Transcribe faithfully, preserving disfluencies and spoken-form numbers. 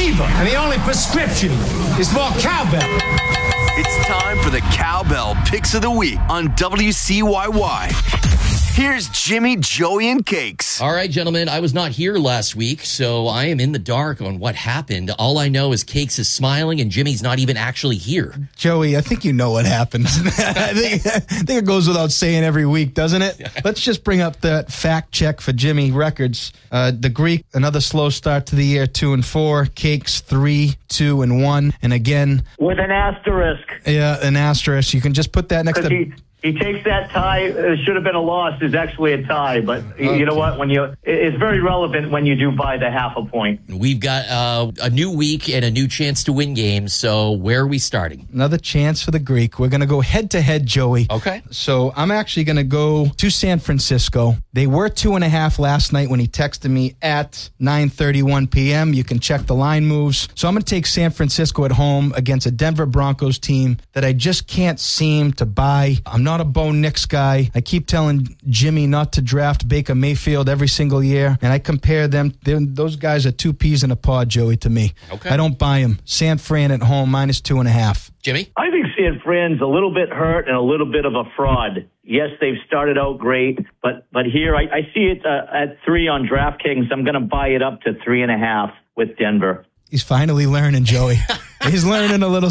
fever, and the only prescription is more cowbell. It's time for the Cowbell Picks of the Week on W C Y Y. Here's Jimmy, Joey, and Cakes. All right, gentlemen, I was not here last week, so I am in the dark on what happened. All I know is Cakes is smiling and Jimmy's not even actually here. Joey, I think you know what happened. I, think, I think it goes without saying every week, doesn't it? Let's just bring up that fact check for Jimmy Records. Uh, the Greek, another slow start to the year, two and four. Cakes, three, two, and one. And again, with an asterisk. Yeah, an asterisk. You can just put that next to... He- He takes that tie. It should have been a loss. Is actually a tie, but okay. You know what? When you, it's very relevant when you do buy the half a point. We've got uh, a new week and a new chance to win games. So where are we starting? Another chance for the Greek. We're going to go head to head, Joey. Okay. So I'm actually going to go to San Francisco. They were two and a half last night when he texted me at nine thirty-one p.m. You can check the line moves. So I'm going to take San Francisco at home against a Denver Broncos team that I just can't seem to buy. I'm not Not a Bo Nix guy. I keep telling Jimmy not to draft Baker Mayfield every single year, and I compare them. Those guys are two peas in a pod, Joey, to me. Okay. I don't buy them. San Fran at home, minus two and a half. Jimmy? I think San Fran's a little bit hurt and a little bit of a fraud. Yes, they've started out great, but but here I, I see it uh, at three on DraftKings. I'm going to buy it up to three and a half with Denver. He's finally learning, Joey. He's learning a little